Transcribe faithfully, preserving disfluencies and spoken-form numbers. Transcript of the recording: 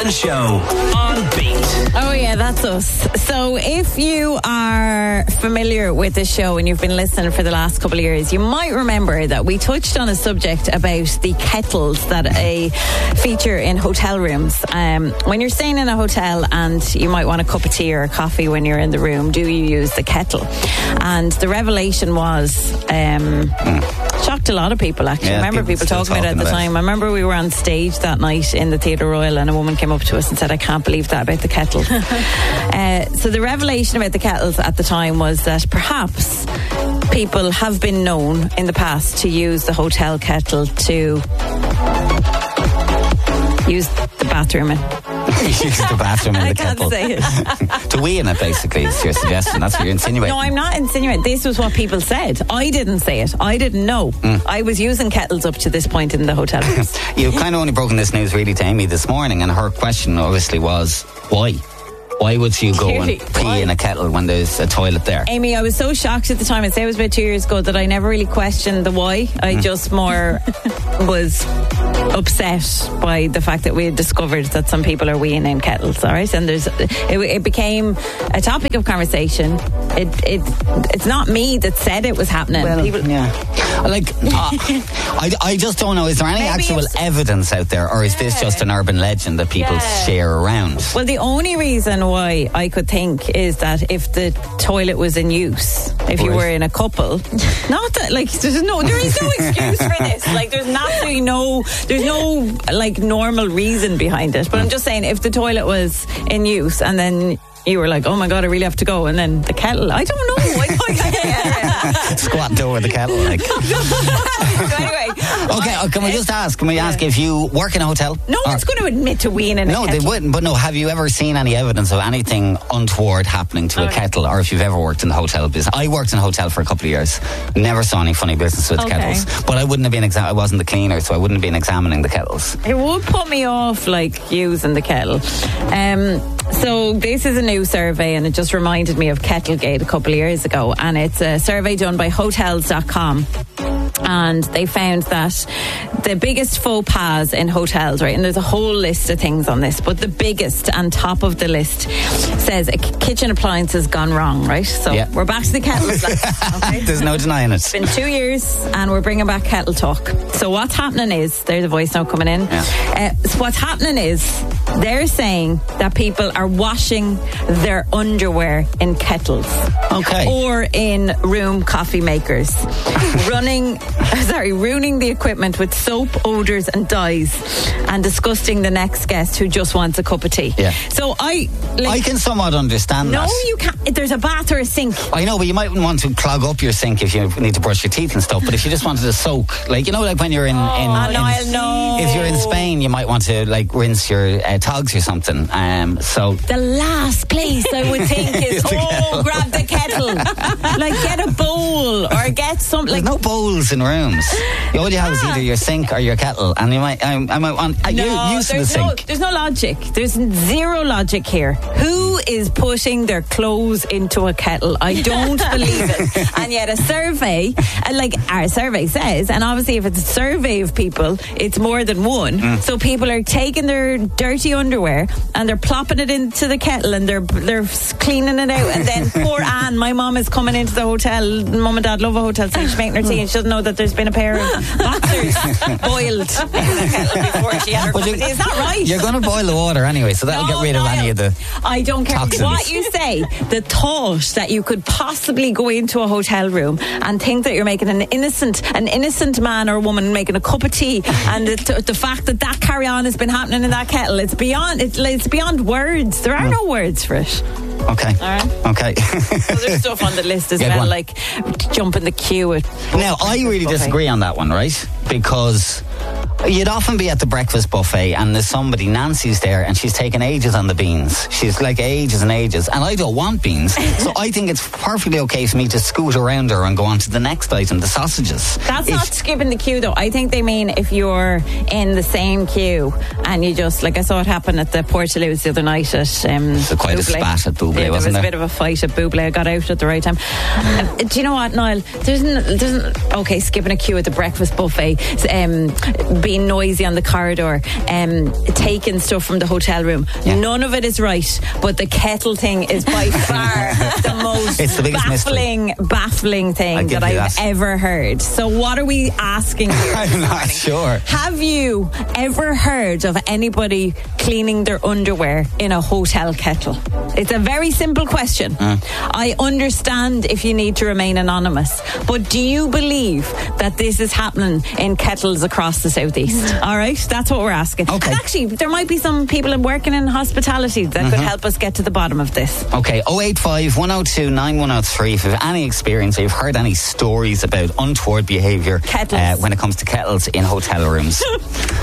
Show on Beat. Oh yeah, that's us. So if you are familiar with the show and you've been listening for the last couple of years, you might remember that we touched on a subject about the kettles that a feature in hotel rooms. Um, when you're staying in a hotel and you might want a cup of tea or a coffee when you're in the room, do you use the kettle? And the revelation was um, mm. shocked a lot of people actually. Yeah, I remember people, people talking about it at the about time. I remember we were on stage that night in the Theatre Royal and a woman came up to us and said, I can't believe that about the kettle. uh, so the revelation about the kettles at the time was that perhaps people have been known in the past to use the hotel kettle to use the bathroom in. Use the bathroom in the I can't kettle. say it. To wee in it, basically, is your suggestion. That's what you're insinuating. No, I'm not insinuating. This was what people said. I didn't say it. I didn't know. Mm. I was using kettles up to this point in the hotel. You've kind of only broken this news really to Amy this morning, and her question obviously was, why? Why would you go Clearly, and pee why? in a kettle when there's a toilet there? Amy, I was so shocked at the time. I'd say it was about two years ago that I never really questioned the why. I mm. just more was upset by the fact that we had discovered that some people are weeing in kettles, all right? And there's it, it became a topic of conversation. It it it's not me that said it was happening. Well, people, yeah. Like, uh, I, I just don't know. Is there any Maybe actual evidence out there, or is this Yeah. just an urban legend that people Yeah. share around? Well, the only reason why I could think is that if the toilet was in use, if you Right. were in a couple, not that, like, there's no, there is no excuse for this. Like, there's absolutely no, there's no, like, normal reason behind it. But I'm just saying, if the toilet was in use and then you were like, oh my God, I really have to go. And then the kettle, I don't know. I, I, Squatting over the kettle, like. so anyway. Okay, uh, can we just ask? Can we ask if you work in a hotel? No or- one's going to admit to weeing in a No, kettle. they wouldn't. But no, have you ever seen any evidence of anything untoward happening to Okay. a kettle, or if you've ever worked in the hotel business? I worked in a hotel for a couple of years. Never saw any funny business with Okay. kettles. But I wouldn't have been. Exa- I wasn't the cleaner, so I wouldn't have been examining the kettles. It would put me off, like, using the kettle. Um, so this is a new survey and it just reminded me of Kettlegate a couple of years ago, and it's a survey done by hotels dot com. And they found that the biggest faux pas in hotels, right, and there's a whole list of things on this, but the biggest and top of the list says a k- kitchen appliance has gone wrong, right? So Yeah. we're back to the kettles. Okay? There's no denying it. It's been two years and we're bringing back kettle talk. So what's happening is, there's a voice note coming in. Yeah. Uh, so what's happening is they're saying that people are washing their underwear in kettles. Okay. Or in room coffee makers. Running, sorry, ruining the equipment with soap, odours and dyes, and disgusting the next guest who just wants a cup of tea. Yeah. So I... Like, I can somewhat understand no, that. you can't. There's a bath or a sink. I know, but you might want to clog up your sink if you need to brush your teeth and stuff. But if you just wanted to soak, like, you know, like when you're in, in, Oh, in Niall, no. if you're in Spain, you might want to like rinse your uh, togs or something. Um, so The last place I would think is, Is the oh, kettle. grab the kettle. Like, get a bowl or get some, there's like, no bowls in rooms. All you have is either your sink or your kettle, and you might, I, I might want uh, no, you use the there's no, sink. there's no logic. There's zero logic here. Who is putting their clothes into a kettle? I don't believe it. And yet a survey, and like our survey says, and obviously if it's a survey of people, it's more than one. Mm. So people are taking their dirty underwear and they're plopping it into the kettle and they're they're cleaning it out. And then poor Anne, my mum is coming into the hotel. Mum and dad love a hotel, so she's making her tea and she doesn't know that there's been a pair of boxers boiled in the kettle before she had her But you- cup of tea. Is that right? You're going to boil the water anyway, so that'll No, get rid of Niall, any of the. I don't care toxins. what you say. The thought that you could possibly go into a hotel room and think that you're making an innocent, an innocent man or woman making a cup of tea, and the, the fact that that carry on has been happening in that kettle, it's beyond. It's, it's beyond words. There are no words for it. Okay. All right. Okay. So there's stuff on the list as Yeah, go well, on. like jump in the queue. At Now, I really buffet. disagree on that one, right? Because you'd often be at the breakfast buffet and there's somebody, Nancy's there, and she's taken ages on the beans. She's like ages and ages, and I don't want beans. So I think it's perfectly okay for me to scoot around her and go on to the next item, the sausages. That's If- not skipping the queue, though. I think they mean if you're in the same queue and you just, like I saw it happen at the Portaloos the other night at um, So quite a Bublé. spat at Bublé, yeah, there wasn't was there? a bit of a fight at Bublé. I got out at the right time. Uh, do you know what, Niall? There's, n- there's n- okay, skipping a queue at the breakfast buffet, um, being noisy on the corridor, um, taking stuff from the hotel room. Yeah. None of it is right, but the kettle thing is by far the most It's the biggest baffling, mystery. baffling thing I'll give that you I've that. ever heard. So what are we asking here? I'm not sure. Have you ever heard of anybody cleaning their underwear in a hotel kettle? It's a very simple question. Mm. I understand if you need to remain anonymous, but do you believe that this is happening in kettles across the southeast? All right, that's what we're asking. Okay. And actually, there might be some people working in hospitality that Mm-hmm. could help us get to the bottom of this. Okay, oh eight five, one oh two, nine one oh three. If you have any experience or you've heard any stories about untoward behaviour Kettles. uh, when it comes to kettles in hotel rooms.